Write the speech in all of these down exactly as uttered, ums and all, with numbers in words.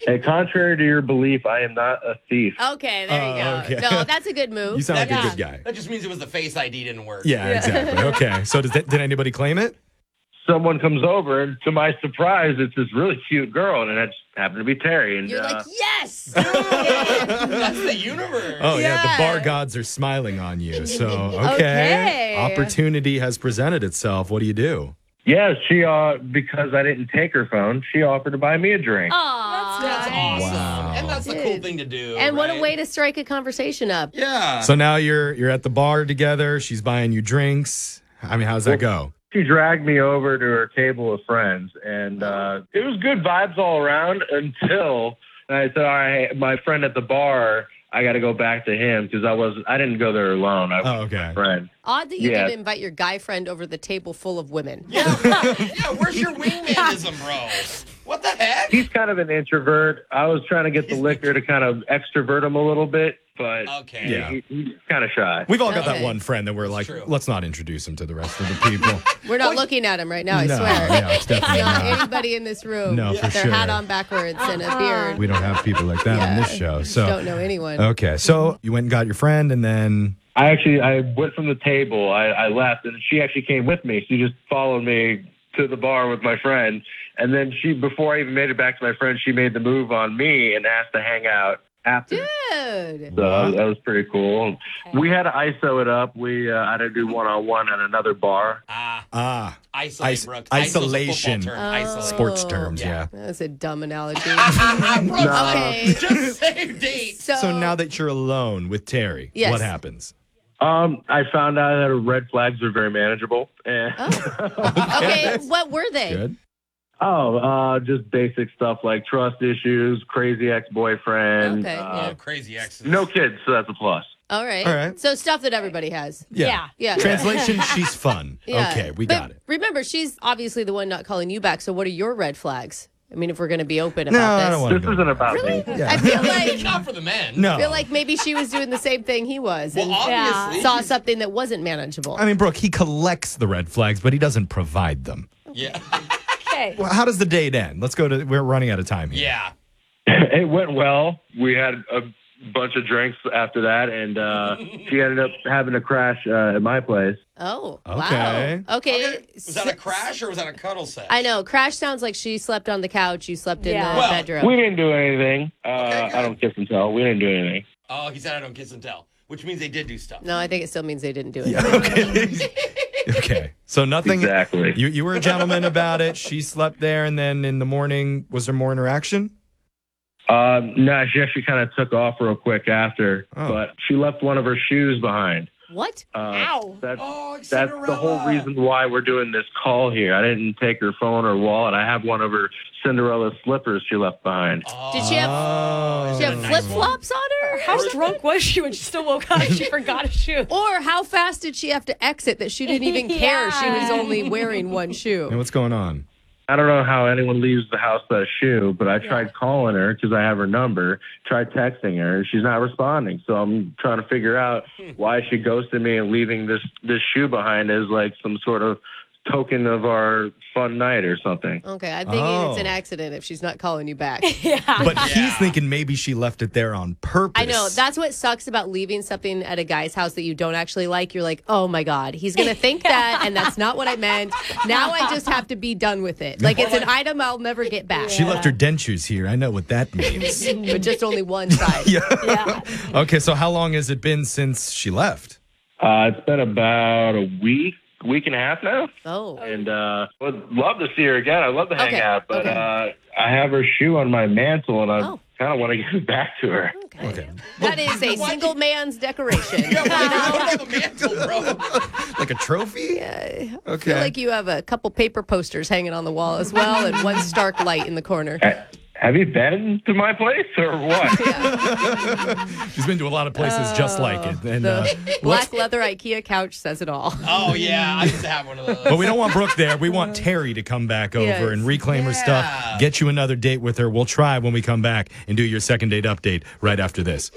Hey, contrary to your belief, I am not a thief. Okay, there you Oh, go. okay. No, that's a good move. You sound like Yeah. a good guy. That just means it was the Face I D didn't work. Yeah, exactly. Okay. So does that, did anybody claim it? Someone comes over, and to my surprise, it's this really cute girl, and it just happened to be Terry. And You're uh, like, yes! That's the universe. Oh, yeah. The Yeah. bar gods are smiling on you. So, okay. Okay. Opportunity has presented itself. What do you do? yeah, she uh, because I didn't take her phone, she offered to buy me a drink. Aw. That's awesome. Wow. And that's the Dude. cool thing to do. And what a right? way to strike a conversation up. Yeah. So now you're you're at the bar together. She's buying you drinks. I mean, how's that go? She dragged me over to her table of friends, and uh, it was good vibes all around until I said, "All right, my friend at the bar, I got to go back to him because I was I didn't go there alone. I was Oh, with okay. my friend." Odd that you Yeah. didn't invite your guy friend over the table full of women. Yeah. yeah. Where's your wingmanism, bro? What the heck? He's kind of an introvert. I was trying to get the liquor to kind of extrovert him a little bit, but Okay. Yeah. he, he's kind of shy. We've all got that Okay. one friend that we're like, true. let's not introduce him to the rest of the people. We're not looking at him right now, I no, swear. yeah, it's definitely Not not. anybody in this room No, with for their sure. hat on backwards and a beard. We don't have people like that on this show. So Don't know anyone. okay, so you went and got your friend, and then I actually I went from the table. I, I left, and she actually came with me. She just followed me to the bar with my friend, and then she, before I even made it back to my friend, she made the move on me and asked to hang out after. Dude. So that was pretty cool. We had to I S O it up. We uh, had to do one on one at another bar. Ah, ah, isolate, Is- Brooks. isolation. Iso's a football term. Oh. Isolate. sports terms, yeah. That's a dumb analogy. Brooks, Okay. Just save date. So, So now that you're alone with Terry, Yes. what happens? Um, I found out that red flags are very manageable. And okay, what were they? Good. oh, uh, just basic stuff like trust issues, crazy ex-boyfriend. Okay, uh, Oh, crazy exes. No kids, so that's a plus. All right. All right. So stuff that everybody has. Yeah. Yeah. Translation: she's fun. Yeah. Okay, we But got it. Remember, she's obviously the one not calling you back. So what are your red flags? I mean, if we're going to be open No, about I this. don't want This to go. isn't about Really? me. Yeah. I feel like Not for the men. No. I feel like maybe she was doing the same thing he was Well, and obviously. saw something that wasn't manageable. I mean, Brooke, he collects the red flags, but he doesn't provide them. Yeah. Okay. Well, how does the date end? Let's go to. We're running out of time here. Yeah. It went well. We had a bunch of drinks after that, and uh, she ended up having to crash uh, at my place. Oh, Okay. wow. Okay. Okay. Was that a crash or was that a cuddle set? I know. Crash sounds like she slept on the couch. You slept in Yeah. the Well, bedroom. We didn't do anything. Uh, Okay, good. I don't kiss and tell. We didn't do anything. Oh, he said I don't kiss and tell, which means they did do stuff. no, I think it still means they didn't do it. Yeah, okay. Okay. So nothing. Exactly. You you were a gentleman about it. She slept there, and then in the morning, was there more interaction? Um, no, she actually kind of took off real quick after, Oh. but she left one of her shoes behind. What? Uh, Ow. That's, Oh, like that's the whole Cinderella. reason why we're doing this call here. I didn't take her phone or wallet. I have one of her Cinderella slippers she left behind. Oh. Did she have, Oh. did she have Nice flip one. flops on her? How drunk was she when she still woke up? She forgot a shoe. Or how fast did she have to exit that she didn't even care she was Yeah. only wearing one shoe? And what's going on? I don't know how anyone leaves the house without a shoe, but I tried calling her because I have her number, tried texting her, and she's not responding. So I'm trying to figure out why she ghosted me and leaving this, this shoe behind as like some sort of token of our fun night or something. Okay, I'm thinking Oh. it's an accident if she's not calling you back. Yeah. But Yeah. he's thinking maybe she left it there on purpose. I know. That's what sucks about leaving something at a guy's house that you don't actually like. You're like, oh my God, he's going to think that, and that's not what I meant. Now I just have to be done with it. Like it's an item I'll never get back. She left her dentures here. I know what that means. But just only one side. yeah. Yeah. Okay, so how long has it been since she left? Uh, it's been about a week, week and a half now. Oh. And uh, would love to see her again. I'd love to hang Okay, out, but okay. uh, I have her shoe on my mantle, and I Oh. kind of want to give it back to her. Okay. Okay. That is a single man's decoration. Yeah, why did you put it on the mantle, bro? Like a trophy? I Okay. feel like you have a couple paper posters hanging on the wall as well, and one stark light in the corner. Uh, Have you been to my place or what? She's been to a lot of places just like it. And, The uh, black leather IKEA couch says it all. Oh, yeah. I used to have one of those. but we don't want Brooke there. We want Terry to come back over Yes. and reclaim her Yeah. stuff, get you another date with her. We'll try when we come back and do your second date update right after this.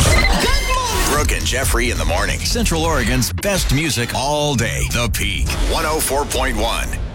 Brooke and Jeffrey in the morning. Central Oregon's best music all day. The Peak. one oh four point one.